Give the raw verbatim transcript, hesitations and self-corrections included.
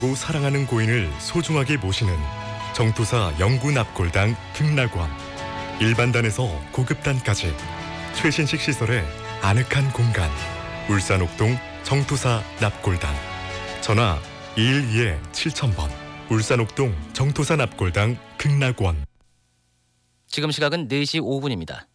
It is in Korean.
고 사랑하는 고인을 소중하게 모시는 정투사 영구 납골당 극락원. 일반단에서 고급단까지 최신식 시설의 아늑한 공간. 울산 옥동 정투사 납골당. 전화 이일이 칠천 번. 울산 옥동 정투사 납골당 극락원. 지금 시각은 네 시 오 분입니다.